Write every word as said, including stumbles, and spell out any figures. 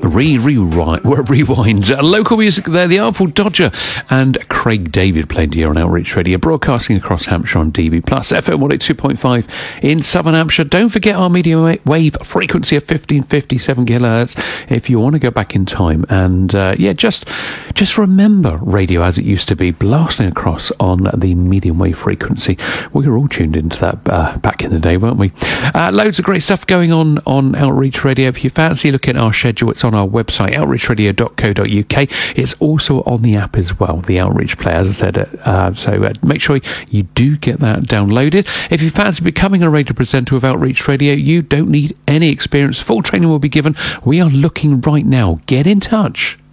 re rewind, rewind. Uh, local music there, the Artful Dodger and Craig David playing here on Outreach Radio, broadcasting across Hampshire on D B plus, F M one oh two point five in Southern Hampshire. Don't forget our medium wave frequency of fifteen fifty-seven kilohertz if you want to go back in time. And uh, yeah, just just remember radio as it used to be, blasting across on the medium wave frequency. We were all tuned into that uh, back in the day, weren't we? Uh, loads of great stuff going on on Outreach Radio. If you fancy looking at our schedule, it's on our website, outreach radio dot co dot uk. It's also on the app as well, the Outreach Player, as I said. Uh, so uh, make sure you do get that downloaded. If you fancy becoming a radio presenter of Outreach Radio, you don't need any experience. Full training will be given. We are looking right now. Get in touch.